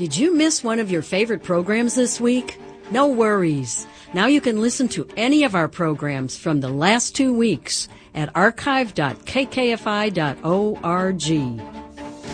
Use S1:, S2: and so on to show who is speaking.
S1: Did you miss one of your favorite programs this week? No worries. Now you can listen to any of our programs from the last 2 weeks at archive.kkfi.org.